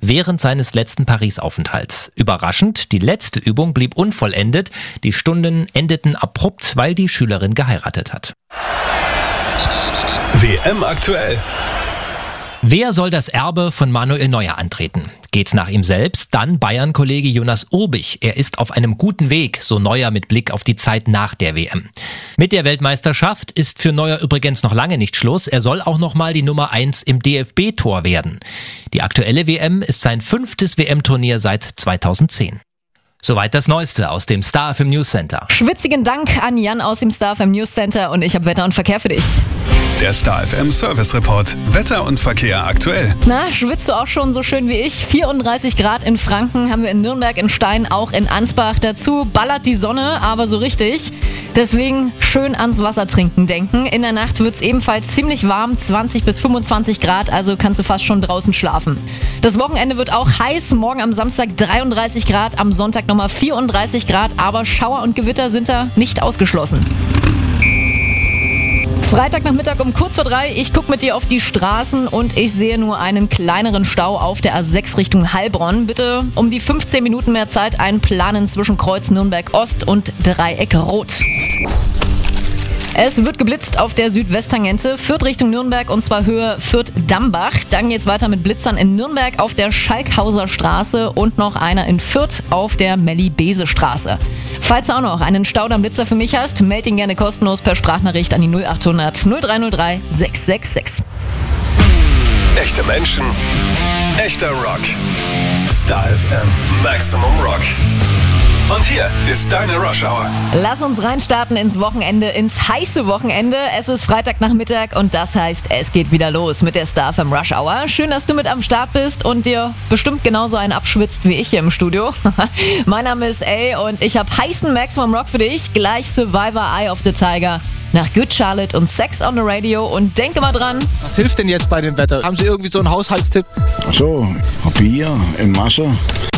während seines letzten Paris-Aufenthalts. Überraschend, die letzte Übung blieb unvollendet. Die Stunden endeten abrupt, weil die Schülerin geheiratet hat. WM aktuell. Wer soll das Erbe von Manuel Neuer antreten? Geht's nach ihm selbst, dann Bayern-Kollege Jonas Urbich. Er ist auf einem guten Weg, so Neuer mit Blick auf die Zeit nach der WM. Mit der Weltmeisterschaft ist für Neuer übrigens noch lange nicht Schluss. Er soll auch noch mal die Nummer 1 im DFB-Tor werden. Die aktuelle WM ist sein 5. WM-Turnier seit 2010. Soweit das Neueste aus dem Star FM News Center. Schwitzigen Dank an Jan aus dem Star FM News Center und ich habe Wetter und Verkehr für dich. Der Star FM Service Report. Wetter und Verkehr aktuell. Na, schwitzt du auch schon so schön wie ich? 34 Grad in Franken haben wir in Nürnberg, in Stein, auch in Ansbach. Dazu ballert die Sonne, aber so richtig. Deswegen schön ans Wasser trinken denken. In der Nacht wird es ebenfalls ziemlich warm, 20 bis 25 Grad, also kannst du fast schon draußen schlafen. Das Wochenende wird auch heiß. Morgen am Samstag 33 Grad, am Sonntag nochmal 34 Grad, aber Schauer und Gewitter sind da nicht ausgeschlossen. Freitagnachmittag um kurz vor 3, ich gucke mit dir auf die Straßen und ich sehe nur einen kleineren Stau auf der A6 Richtung Heilbronn. Bitte um die 15 Minuten mehr Zeit einplanen zwischen Kreuz Nürnberg Ost und Dreieck Rot. Es wird geblitzt auf der Südwesttangente, Fürth Richtung Nürnberg und zwar Höhe Fürth-Dambach. Dann geht's weiter mit Blitzern in Nürnberg auf der Schalkhauser Straße und noch einer in Fürth auf der Melli-Bese-Straße. Falls du auch noch einen Staudamm-Blitzer für mich hast, melde ihn gerne kostenlos per Sprachnachricht an die 0800 0303 666. Echte Menschen, echter Rock. Star FM Maximum Rock. Und hier ist deine Rush Hour. Lass uns reinstarten ins Wochenende, ins heiße Wochenende. Es ist Freitagnachmittag und das heißt, es geht wieder los mit der Star FM Rush Hour. Schön, dass du mit am Start bist und dir bestimmt genauso einen abschwitzt wie ich hier im Studio. Mein Name ist A und ich habe heißen Maximum Rock für dich. Gleich Survivor Eye of the Tiger. Nach Good Charlotte und Sex on the Radio und denke mal dran. Was hilft denn jetzt bei dem Wetter? Haben Sie irgendwie so einen Haushaltstipp? Ach so, Bier in Masse.